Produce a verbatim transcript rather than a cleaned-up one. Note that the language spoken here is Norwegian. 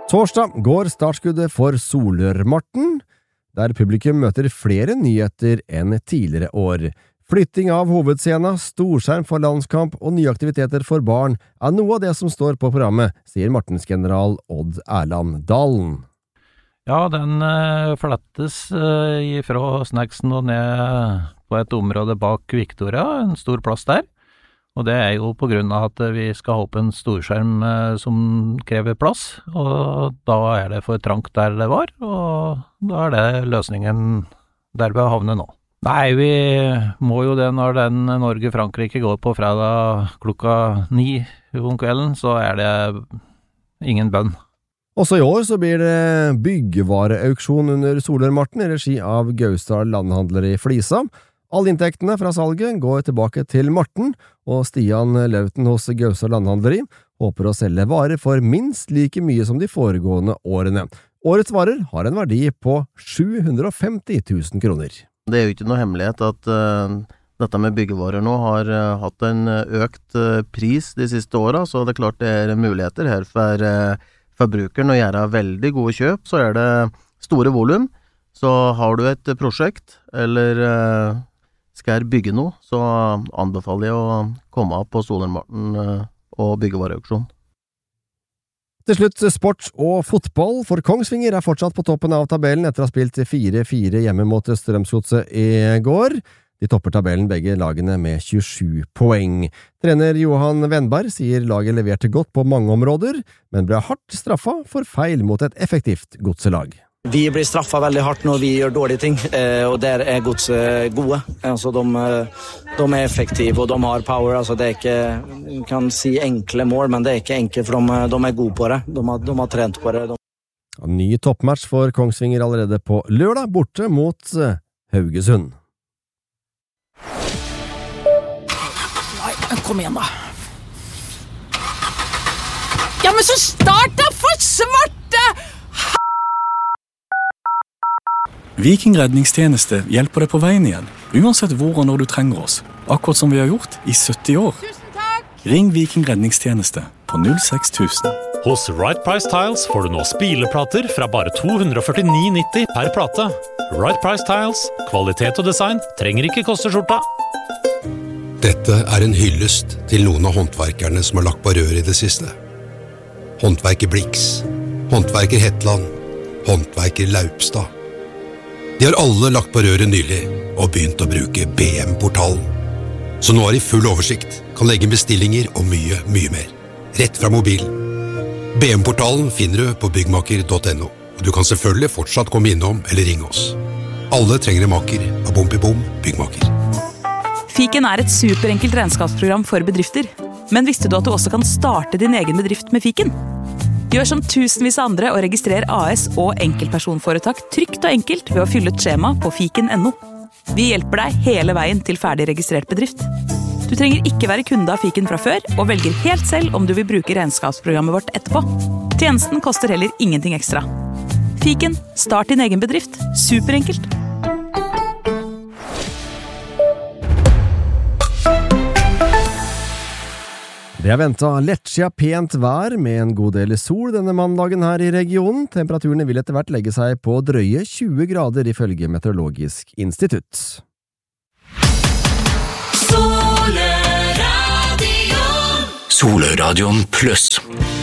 Torsdag går startskuddet for Solørmarten, der publikum møter flere nyheter enn tidligere år. Flytting av hovedscenen, storskjerm for landskamp og nye aktiviteter for barn er noe av det som står på programmet, sier Martensgeneral Odd Erland Dalen. Ja, den uh, flettes uh, fra snacksen og ned på et område bak Victoria, en stor plass der. Og det er jo på grunn av at vi skal ha opp en storskjerm uh, som krever plass, og da er det for trangt der det var, og da er det løsningen der vi har havnet nå. Nei, vi må jo det når den Norge-Frankrike går på fredag klokka ni om kvelden, så er det ingen bønn. Også i år så blir det byggevareauksjon under Solørmarten i regi av Gausdal Landhandler i Flisa. Alle inntektene fra salget går tilbake til Marten, og Stian Lauten hos Gausdal Landhandleri håper å selge varer for minst like mye som de foregående årene. Årets varer har en verdi på sju hundre og femti tusen kroner. Det er jo ikke noe hemmelighet at uh, dette med byggevarer nå har uh, hatt en økt uh, pris de siste årene, så det er klart det er muligheter her for uh, forbrukeren å gjøre veldig gode kjøp. Så er det store volum, så har du et prosjekt eller uh, skal bygge noe, så anbefaler jeg å komme opp på Solørmarten uh, og byggevareauksjon. Til slutt sport og fotball, for Kongsvinger er fortsatt på toppen av tabellen etter å ha spilt fire fire hjemme mot Strømsgodset i går. De topper tabellen begge lagene med tjuesju poeng. Trener Johan Wenberg sier laget leverte godt på mange områder, men ble hardt straffa for feil mot et effektivt godselag. Vi blir straffa veldig hardt når vi gjør dårlige ting, og der er godset gode. Altså, de, de er effektive, og de har power. Altså, det er ikke, man kan si enkle mål, men det er ikke enkelt, for de, de er gode på det. De har, de har trent på det. De... Ny toppmatch for Kongsvinger allerede på lørdag, borte mot Haugesund. Nei, kom igjen da. Ja, men så start da for svarte! Viking redningstjeneste hjelper deg på veien igjen, uansett hvor og når du trenger oss, akkurat som vi har gjort i sytti år. Ring Viking redningstjeneste på null seks tusen. Hos Right Price Tiles får du nå spileplater fra bare to hundre og førtini nitti per plate. Right Price Tiles, kvalitet og design trenger ikke koste skjorta. Dette er en hyllest til noen av håndverkerne som har lagt på rør i det siste. Håndverker Blix, håndverker Hetland, håndverker Laupstad. De har alle lagt på røret nylig og begynt å bruke B M-portalen. Så nå har de full oversikt, kan legge bestillinger og mye, mye mer. Rett fra mobilen. B M-portalen finner du på byggmaker punktum no, og du kan selvfølgelig fortsatt komme innom eller ringe oss. Alle trenger en maker av Bompibom byggmaker. Fiken er et superenkelt regnskapsprogram for bedrifter. Men visste du at du også kan starte din egen bedrift med Fiken? Gjør som tusenvis av andre og registrer A S og enkeltpersonforetak trygt og enkelt ved å fylle ut skjema på fiken punktum no. Vi hjelper deg hele veien til ferdig registrert bedrift. Du trenger ikke være kunde av Fiken fra før, og velger helt selv om du vil bruke regnskapsprogrammet vårt etterpå. Tjenesten koster heller ingenting ekstra. Fiken, start din egen bedrift. Superenkelt. Det er ventet lettskia pent vær med en god del sol denne mandagen her i regionen. Temperaturene vil etter hvert legge seg på drøye tjue grader ifølge Meteorologisk institutt. Soløradion Soløradion pluss